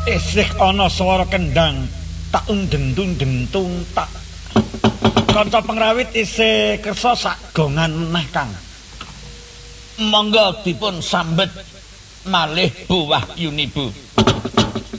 Isih ana swara kendang tak dentung tak. Kanca pengrawit isih kersa sak gongan meneh, Kang. Monggo dipun sambet malih Bu Wahyuni, Bu.